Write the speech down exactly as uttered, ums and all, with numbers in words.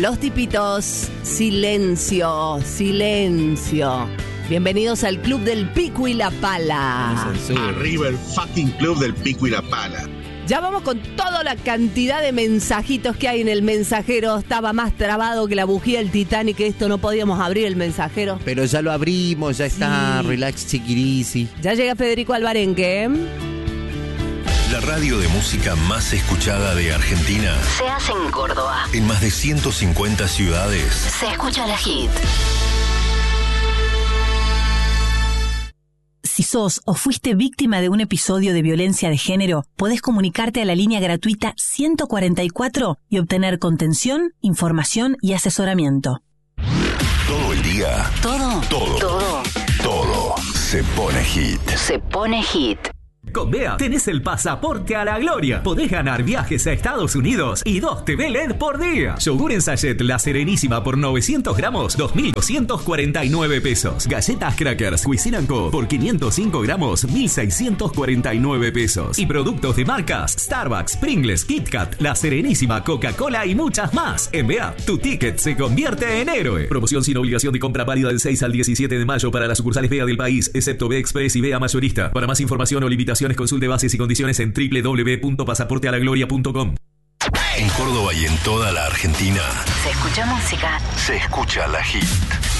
Los tipitos, silencio, silencio. Bienvenidos al Club del Pico y la Pala. Arriba el fucking Club del Pico y la Pala. Ya vamos con toda la cantidad de mensajitos que hay en el mensajero. Estaba más trabado que la bujía del Titanic, esto no podíamos abrir el mensajero. Pero ya lo abrimos, ya está, sí. Relax, chiquirisi. Ya llega Federico Alvarenque. La radio de música más escuchada de Argentina se hace en Córdoba. En más de ciento cincuenta ciudades. Se escucha la hit. Si sos o fuiste víctima de un episodio de violencia de género, podés comunicarte a la línea gratuita ciento cuarenta y cuatro y obtener contención, información y asesoramiento. Todo el día. Todo. Todo. Todo. Todo. Se pone hit. Se pone hit. Con Bea tenés el pasaporte a la gloria. Podés ganar viajes a Estados Unidos y dos T V L E D por día. Yogur en sachet La Serenísima por novecientos gramos, dos mil doscientos cuarenta y nueve pesos. Galletas Crackers Cuisine and Co por quinientos cinco gramos, mil seiscientos cuarenta y nueve pesos. Y productos de marcas Starbucks, Pringles, Kit Kat, La Serenísima, Coca-Cola y muchas más. En Bea, tu ticket se convierte en héroe. Promoción sin obligación de compra válida del seis al diecisiete de mayo para las sucursales Bea del país, excepto Bea Express y Bea Mayorista. Para más información o limitación consulte bases y condiciones en doble u doble u doble u punto pasaporte a la gloria punto com. En Córdoba y en toda la Argentina se escucha música. Se escucha la hit.